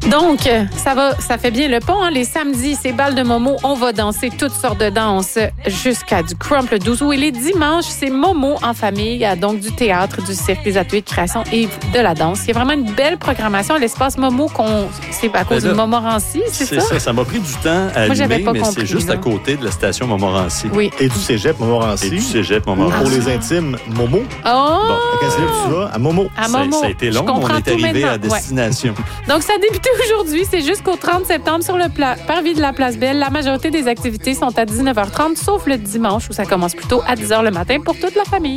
Donc, ça fait bien le pont. Hein? Les samedis, c'est bal de Momo. On va danser toutes sortes de danses jusqu'à du crumple 12 août. Et les dimanches, c'est Momo en famille. Il y a donc du théâtre, du cirque, des ateliers de création et de la danse. Il y a vraiment une belle programmation à l'espace Momo. C'est à cause de Montmorency, c'est ça? C'est ça. Ça m'a pris du temps à allumer, mais c'est juste à côté de la station Montmorency. Oui. Et du cégep Montmorency. Et du cégep Montmorency. Pour les intimes, Momo. Oh! Bon, à quel cégep tu vas? À Momo. À Momo. Ça a été long, mais on est arrivé à destination. Ouais. Donc, ça a débuté aujourd'hui. C'est jusqu'au 30 septembre sur le parvis de la Place Belle. La majorité des activités sont à 19h30, sauf le dimanche où ça commence plutôt à 10h le matin pour toute la famille.